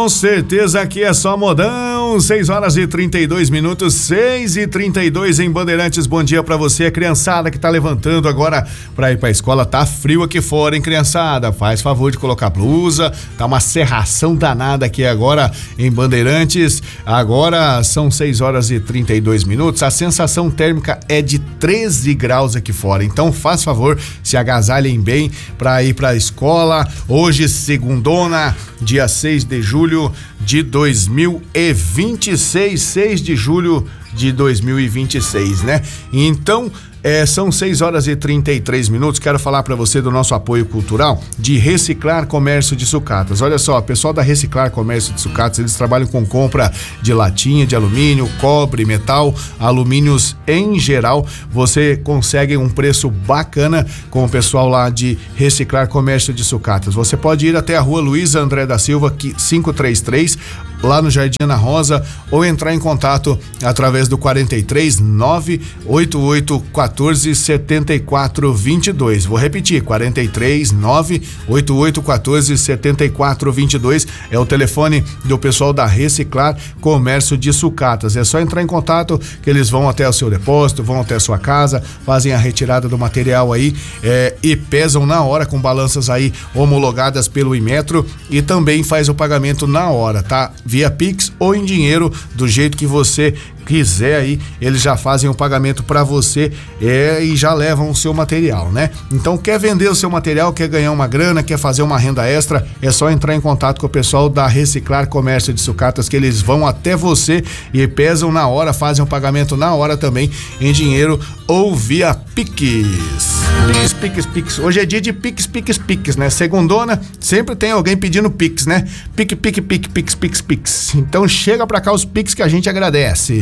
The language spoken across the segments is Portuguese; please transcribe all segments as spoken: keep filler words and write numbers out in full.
Com certeza aqui é só modão, seis horas e trinta e dois minutos, seis e trinta e dois em Bandeirantes. Bom dia pra você, a criançada que tá levantando agora pra ir pra escola. Tá frio aqui fora, hein, criançada? Faz favor de colocar blusa, tá uma serração danada aqui agora em Bandeirantes. Agora são seis horas e trinta e dois minutos, a sensação térmica é de treze graus aqui fora, então faz favor, se agasalhem bem pra ir pra escola. Hoje, segundona, dia seis de julho de dois mil e vinte e seis, seis de julho de dois mil e vinte e seis, né? Então, É, são seis horas e trinta e três minutos. Quero falar para você do nosso apoio cultural de Reciclar Comércio de Sucatas. Olha só, o pessoal da Reciclar Comércio de Sucatas, eles trabalham com compra de latinha, de alumínio, cobre, metal, alumínios em geral. Você consegue um preço bacana com o pessoal lá de Reciclar Comércio de Sucatas. Você pode ir até a rua Luiz André da Silva, quinhentos e trinta e três, lá no Jardim Ana Rosa, ou entrar em contato através do quarenta e três, nove oito oito, quatorze, setenta e quatro, vinte e dois. Vou repetir, quarenta e três, nove oito oito, quatorze, setenta e quatro, vinte e dois é o telefone do pessoal da Reciclar Comércio de Sucatas. É só entrar em contato que eles vão até o seu depósito, vão até a sua casa, fazem a retirada do material aí é, e pesam na hora com balanças aí homologadas pelo Inmetro, e também faz o pagamento na hora, tá? Via Pix ou em dinheiro, do jeito que você quiser aí, eles já fazem o pagamento para você é, e já levam o seu material, né? Então, quer vender o seu material, quer ganhar uma grana, quer fazer uma renda extra, é só entrar em contato com o pessoal da Reciclar Comércio de Sucatas, que eles vão até você e pesam na hora, fazem o pagamento na hora também, em dinheiro ou via Pix. Pix, Pix, Pix. Hoje é dia de Pix, Pix, Pix, né? Segundona, sempre tem alguém pedindo Pix, né? Pix, Pix, Pix, Pix, Pix, Pix. Então chega pra cá os Pix que a gente agradece.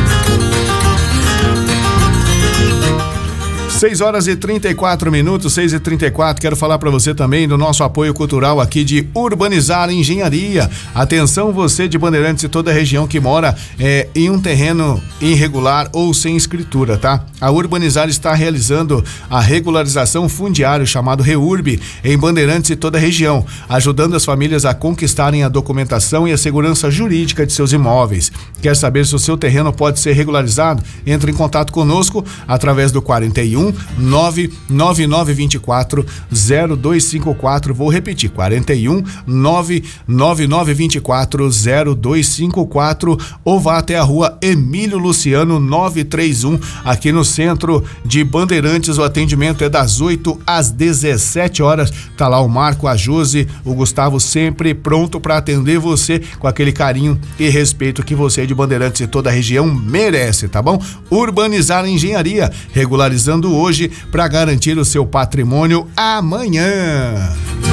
seis horas e trinta e quatro minutos, seis e trinta e quatro. Quero falar para você também do nosso apoio cultural aqui de Urbanizar Engenharia. Atenção, você de Bandeirantes e toda a região que mora é, em um terreno irregular ou sem escritura, tá? A Urbanizar está realizando a regularização fundiária, chamado REURB, em Bandeirantes e toda a região, ajudando as famílias a conquistarem a documentação e a segurança jurídica de seus imóveis. Quer saber se o seu terreno pode ser regularizado? Entre em contato conosco através do quarenta e um, nove nove nove vinte e quatro, zero dois cinco quatro. Vou repetir, quarenta e um, nove nove nove vinte e quatro, zero dois cinco quatro, ou vá até a rua Emílio Luciano novecentos e trinta e um, aqui no centro de Bandeirantes. O atendimento é das oito às dezessete horas. Tá lá o Marco, a Josi, o Gustavo, sempre pronto para atender você com aquele carinho e respeito que você de Bandeirantes e toda a região merece, tá bom? Urbanizar Engenharia, regularizando hoje para garantir o seu patrimônio amanhã.